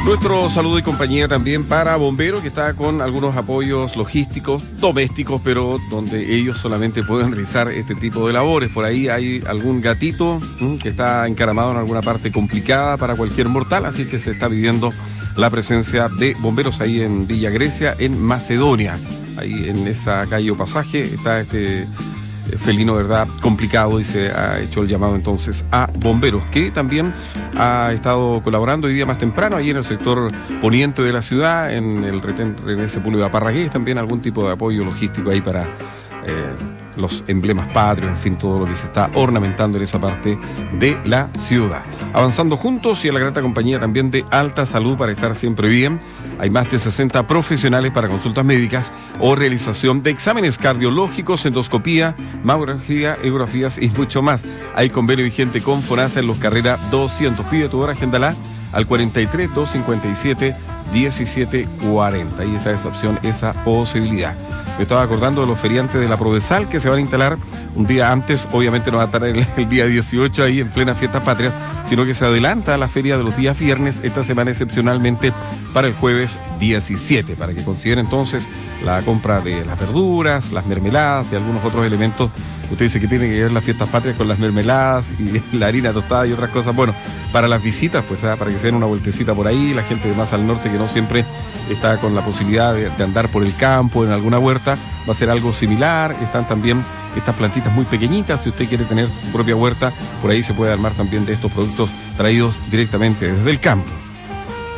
Nuestro saludo y compañía también para Bombero, que está con algunos apoyos logísticos, domésticos, pero donde ellos solamente pueden realizar este tipo de labores. Por ahí hay algún gatito que está encaramado en alguna parte complicada para cualquier mortal, así que se está pidiendo la presencia de bomberos ahí en Villa Grecia, en Macedonia. Ahí en esa calle o pasaje está este felino, ¿verdad?, complicado, y se ha hecho el llamado entonces a bomberos, que también ha estado colaborando hoy día más temprano ahí en el sector poniente de la ciudad, en el retén René Sepúlveda Parragués, también algún tipo de apoyo logístico ahí para los emblemas patrios, en fin, todo lo que se está ornamentando en esa parte de la ciudad. Avanzando juntos y a la grata compañía también de Alta Salud para estar siempre bien. Hay más de 60 profesionales para consultas médicas o realización de exámenes cardiológicos, endoscopía, mamografía, ecografías y mucho más. Hay convenio vigente con FONASA en los Carrera 200. Pide tu hora, agéndala al 43 257 1740. Ahí está esa opción, esa posibilidad. Me estaba acordando de los feriantes de la Provesal que se van a instalar un día antes. Obviamente no va a estar el día 18 ahí en plena fiestas patrias, sino que se adelanta a la feria de los días viernes esta semana excepcionalmente para el jueves 17, para que consideren entonces la compra de las verduras, las mermeladas y algunos otros elementos. Usted dice que tiene que ver las fiestas patrias con las mermeladas y la harina tostada y otras cosas. Bueno, para las visitas, pues para que se den una vueltecita por ahí, la gente de más al norte que no siempre está con la posibilidad de andar por el campo, en alguna huerta, va a ser algo similar. Están también estas plantitas muy pequeñitas, si usted quiere tener su propia huerta, por ahí se puede armar también de estos productos traídos directamente desde el campo.